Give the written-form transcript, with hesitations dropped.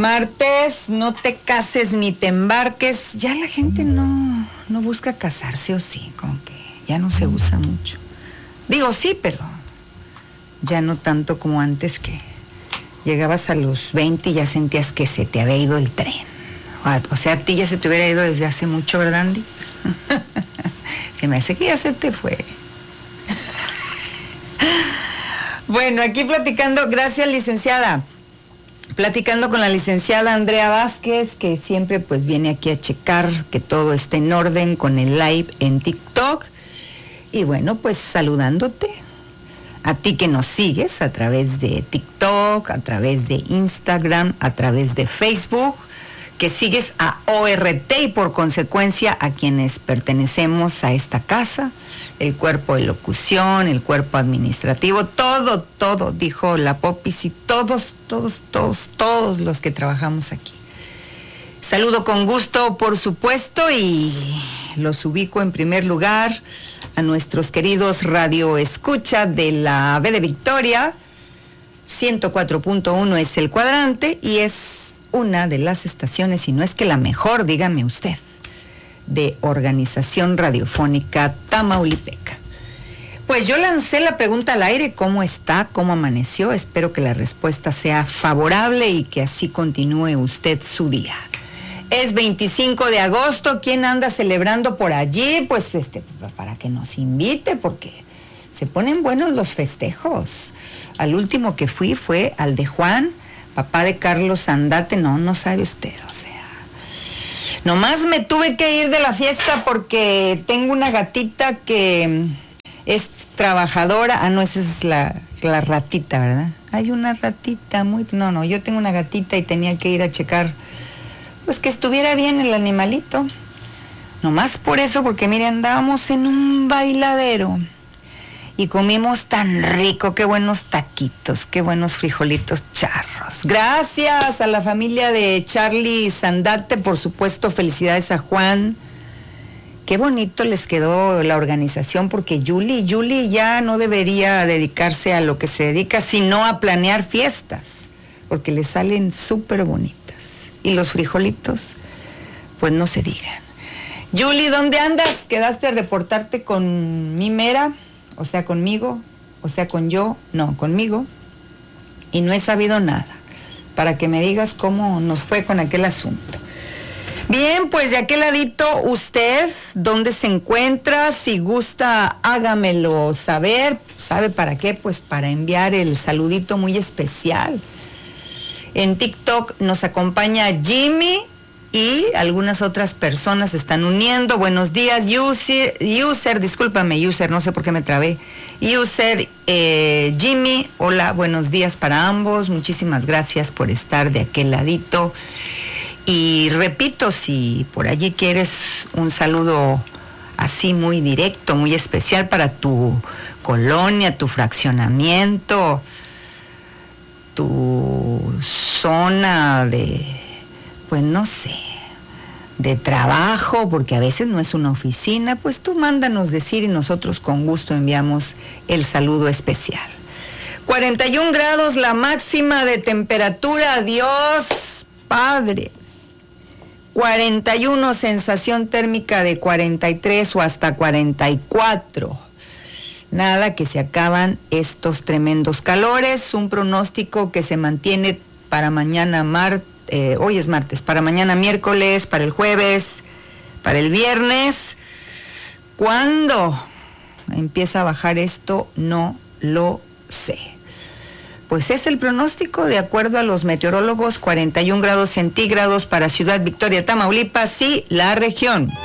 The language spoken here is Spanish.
martes, no te cases ni te embarques. Ya la gente no busca casarse, o sí, como que ya no se usa mucho. Digo sí, pero ya no tanto como antes, que llegabas a los 20 y ya sentías que se te había ido el tren. O sea, a ti ya se te hubiera ido desde hace mucho, ¿verdad, Andy? Se me hace que ya se te fue. Bueno, aquí platicando, gracias, licenciada. Platicando con la licenciada Andrea Vázquez, que siempre pues viene aquí a checar que todo esté en orden con el live en TikTok. Y bueno, pues saludándote a ti que nos sigues a través de TikTok, a través de Instagram, a través de Facebook, que sigues a ORT y por consecuencia a quienes pertenecemos a esta casa, el cuerpo de locución, el cuerpo administrativo, todo, dijo la Popis, y todos los que trabajamos aquí. Saludo con gusto, por supuesto, y los ubico en primer lugar a nuestros queridos radioescucha de la B de Victoria. 104.1 es el cuadrante y es una de las estaciones, y no es que la mejor, dígame usted, de Organización Radiofónica Tamaulipeca. Pues yo lancé la pregunta al aire: ¿cómo está? ¿Cómo amaneció? Espero que la respuesta sea favorable y que así continúe usted su día. Es 25 de agosto, ¿quién anda celebrando por allí? Pues para que nos invite, porque se ponen buenos los festejos. Al último que fui fue al de Juan, papá de Carlos Andate. No sabe usted, o sea. Nomás me tuve que ir de la fiesta porque tengo una gatita que es trabajadora. No, esa es la ratita, ¿verdad? Hay una ratita muy... No, yo tengo una gatita y tenía que ir a checar, pues que estuviera bien el animalito. Nomás por eso, porque mire, andábamos en un bailadero y comimos tan rico, qué buenos taquitos, qué buenos frijolitos charros. Gracias a la familia de Charlie Sandate, por supuesto, felicidades a Juan. Qué bonito les quedó la organización, porque Yuli ya no debería dedicarse a lo que se dedica, sino a planear fiestas, porque le salen súper bonitas. Y los frijolitos, pues no se digan. Yuli, ¿dónde andas? ¿Quedaste a reportarte con mi mera? O sea, conmigo, o sea, con yo, no, conmigo, y no he sabido nada, para que me digas cómo nos fue con aquel asunto. Bien, pues de aquel ladito, usted, ¿dónde se encuentra? Si gusta, hágamelo saber. ¿Sabe para qué? Pues para enviar el saludito muy especial. En TikTok nos acompaña Jimmy, y algunas otras personas se están uniendo. Buenos días, user, discúlpame, user, no sé por qué me trabé. User, Jimmy, hola, buenos días para ambos. Muchísimas gracias por estar de aquel ladito. Y repito, si por allí quieres un saludo así muy directo, muy especial para tu colonia, tu fraccionamiento, tu zona de... pues no sé, de trabajo, porque a veces no es una oficina, pues tú mándanos decir y nosotros con gusto enviamos el saludo especial. 41 grados la máxima de temperatura, Dios Padre. 41, sensación térmica de 43 o hasta 44. Nada, que se acaban estos tremendos calores, un pronóstico que se mantiene para mañana hoy es martes, para mañana miércoles, para el jueves, para el viernes. ¿Cuándo empieza a bajar esto? No lo sé. Pues es el pronóstico de acuerdo a los meteorólogos: 41 grados centígrados para Ciudad Victoria, Tamaulipas y la región.